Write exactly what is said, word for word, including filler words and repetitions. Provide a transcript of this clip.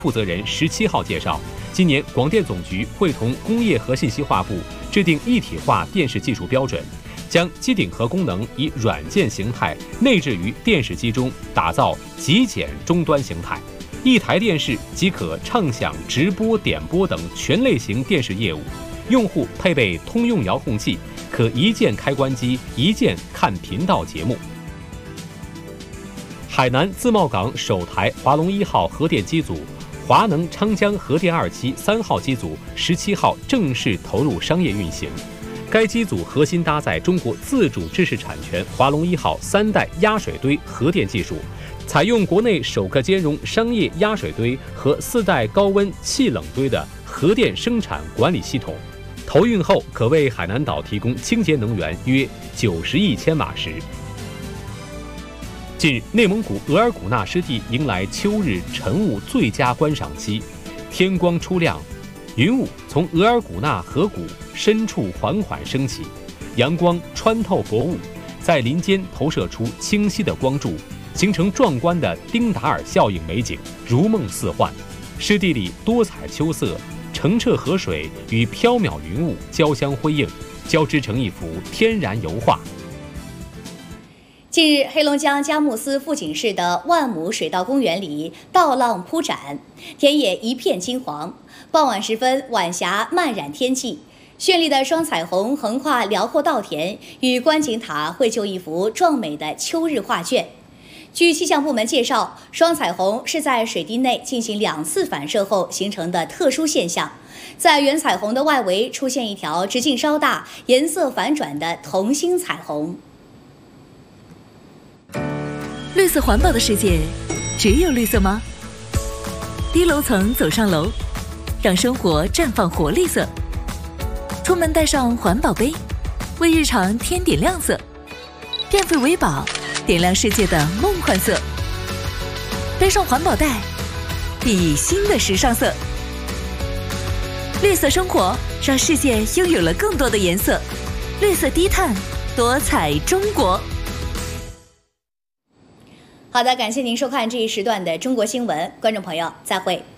负责人十七号介绍，今年广电总局会同工业和信息化部制定一体化电视技术标准，将机顶盒功能以软件形态内置于电视机中，打造极简终端形态。一台电视即可畅享直播、点播等全类型电视业务，用户配备通用遥控器，可一键开关机，一键看频道节目。海南自贸港首台华龙一号核电机组、华能昌江核电二期三号机组十七号正式投入商业运行。该机组核心搭载中国自主知识产权华龙一号三代压水堆核电技术，采用国内首个兼容商业压水堆和四代高温气冷堆的核电生产管理系统。投运后可为海南岛提供清洁能源约九十亿千瓦时。近日，内蒙古额尔古纳湿地迎来秋日晨雾最佳观赏期，天光初亮，云雾从额尔古纳河谷深处缓缓升起，阳光穿透薄雾，在林间投射出清晰的光柱，形成壮观的丁达尔效应美景，如梦似幻。湿地里多彩秋色，澄澈河水与缥缈云雾交相辉映，交织成一幅天然油画。 近日，黑龙江佳木斯富锦市的万亩水稻公园里稻浪铺展，田野一片金黄。傍晚时分，晚霞漫染天际，绚丽的双彩虹横跨辽阔稻田，与观景塔绘就一幅壮美的秋日画卷。据气象部门介绍，双彩虹是在水滴内进行两次反射后形成的特殊现象，在原彩虹的外围出现一条直径稍大、颜色反转的同心彩虹。 绿色环保的世界，只有绿色吗？低楼层走上楼，让生活绽放活力色。出门带上环保杯，为日常添点亮色。电费为宝，点亮世界的梦幻色。背上环保袋，熠熠新的时尚色。绿色生活，让世界拥有了更多的颜色。绿色低碳，多彩中国。 好的，感谢您收看这一时段的中国新闻，观众朋友，再会。